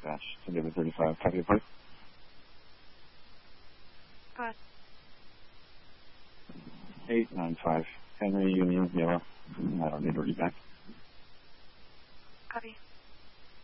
dispatch. Together 35. Copy the point. Go ahead. 895. Henry Union, yellow. I don't need to read back. Copy.